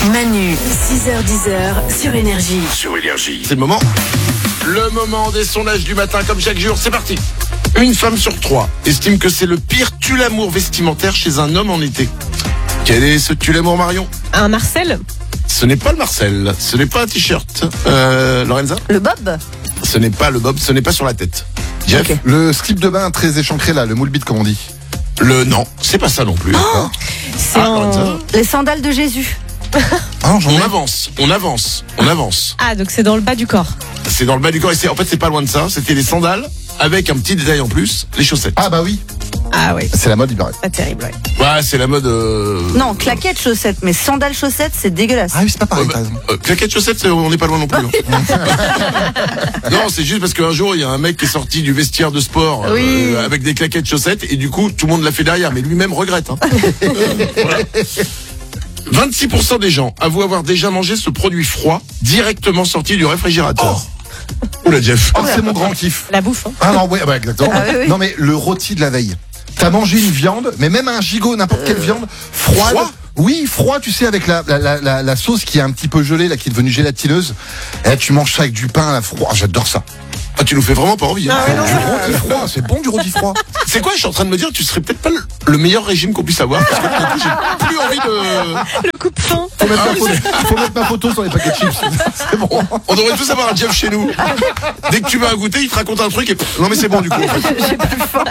Manu, 6h-10h sur Énergie. Sur Énergie. C'est le moment des sondages du matin, comme chaque jour. C'est parti. Une femme sur 3 estime que c'est le pire tue-l'amour vestimentaire chez un homme en été. Quel est ce tue-l'amour, Marion? Un Marcel? Ce n'est pas le Marcel, ce n'est pas un t-shirt. Lorenza? Le bob? Ce n'est pas le bob, ce n'est pas sur la tête. Jeff? Okay. Le slip de bain très échancré là, le moule bite comme on dit. Non, c'est pas ça non plus. Lorenza? Les sandales de Jésus. Ah, On avance. Ah, donc c'est dans le bas du corps. C'est dans le bas du corps et en fait c'est pas loin de ça. C'était les sandales avec un petit détail en plus, les chaussettes. Ah bah oui, Ah oui, c'est la mode il paraît. pas terrible, ouais. Ouais, c'est la mode. Non, claquettes chaussettes, mais sandales chaussettes, c'est dégueulasse. Ah oui, c'est pas pareil, t'as raison. Claquettes chaussettes, on n'est pas loin non plus. Non, c'est juste parce qu'un jour il y a un mec qui est sorti du vestiaire de sport Oui. avec des claquettes chaussettes et du coup tout le monde l'a fait derrière, mais lui-même regrette. Voilà. 26% des gens avouent avoir déjà mangé ce produit froid directement sorti du réfrigérateur. Oula Jeff. Oh, c'est mon grand kiff. La bouffe, hein. Ah non, ouais, bah, exactement. Ah oui, oui. Non mais le rôti de la veille. T'as mangé une viande, mais même un gigot, n'importe quelle viande, froide. Froid Oui, froid, tu sais, avec la sauce qui est un petit peu gelée, là, qui est devenue gélatineuse. Et là, tu manges ça avec du pain, là, froid. Ah, j'adore ça. Ah, tu nous fais vraiment pas envie. Hein. Du rôti froid, c'est bon du rôti froid. C'est quoi? Je suis en train de me dire, tu serais peut-être pas le meilleur régime qu'on puisse avoir. Parce que du coup, j'ai plus envie de. Le coupe-fin. Faut mettre ma photo sur les paquets de chips. C'est bon. On devrait tous avoir un Jeff chez nous. Dès que tu vas à goûter, il te raconte un truc et non mais c'est bon du coup. En fait. J'ai plus faim.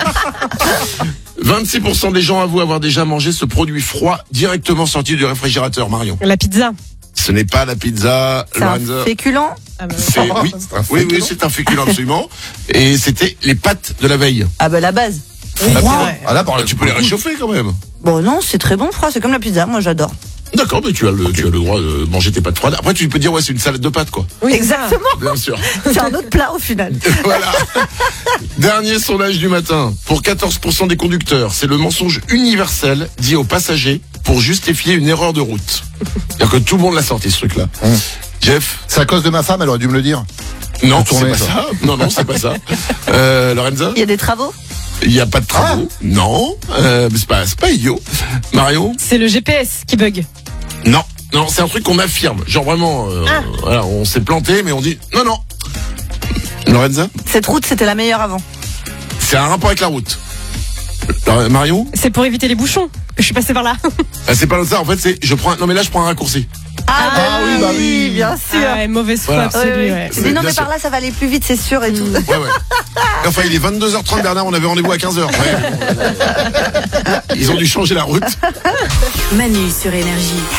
26% des gens avouent avoir déjà mangé ce produit froid directement sorti du réfrigérateur. Marion. La pizza. Ce n'est pas la pizza, C'est un Lorenza. féculent. Ah bah, C'est oui, C'est un oui, féculent. c'est un féculent absolument. Et c'était les pâtes de la veille. Ah bah la base. Froid. Ah là, Tu peux les réchauffer quand même. Bon non, c'est très bon froid, c'est comme la pizza, moi j'adore. D'accord, mais tu as le droit de manger tes pâtes froides. Après, tu peux dire ouais, c'est une salade de pâtes quoi. oui, Exactement. Bien sûr. C'est un autre plat au final. Voilà. Dernier sondage du matin. Pour 14% des conducteurs, c'est le mensonge universel dit aux passagers pour justifier une erreur de route. C'est-à-dire que tout le monde l'a sorti ce truc-là. Jeff? c'est à cause de ma femme, elle aurait dû me le dire. Non, Faut tourner, c'est pas ça. ça. Non, c'est pas ça. Lorenza? Il y a des travaux. Il n'y a pas de travaux. Non, mais c'est pas idiot. Marion? c'est le GPS qui bug. Non, c'est un truc qu'on affirme. Genre vraiment, voilà, on s'est planté, mais on dit non. Lorenza? Cette route, c'était la meilleure avant. C'est un rapport avec la route. Marion? C'est pour éviter les bouchons que je suis passée par là. Ah, c'est pas ça, en fait, c'est je prends un raccourci. Ah oui, bien sûr. Ah ouais, mauvaise foi Voilà. absolue, Oui, oui. ouais. Tu dis non Bien mais sûr. par là ça va aller plus vite, c'est sûr et tout. Ouais. Enfin, il est 22h30, Bernard, on avait rendez-vous à 15h. Ouais. Ils ont dû changer la route. Manu sur Énergie.